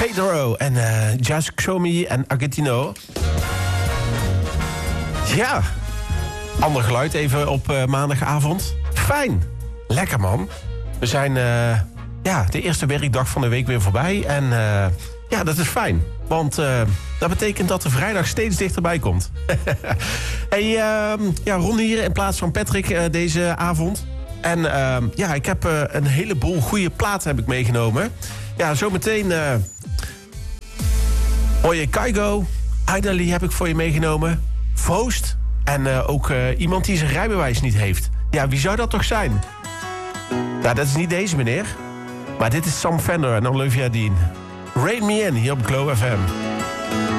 Pedro en Just Show Me en Argentino. Ja, ander geluid even op maandagavond. Fijn, lekker man. We zijn de eerste werkdag van de week weer voorbij. En ja, dat is fijn. Want dat betekent dat de vrijdag steeds dichterbij komt. Hey, Ron hier in plaats van Patrick deze avond. En ik heb een heleboel goede platen heb ik meegenomen. Ja, zometeen hoor je Kygo, Idly heb ik voor je meegenomen. Voost en ook iemand die zijn rijbewijs niet heeft. Ja, wie zou dat toch zijn? Nou, dat is niet deze meneer. Maar dit is Sam Fender en Olivia Dean. Rain Me In hier op Glow FM.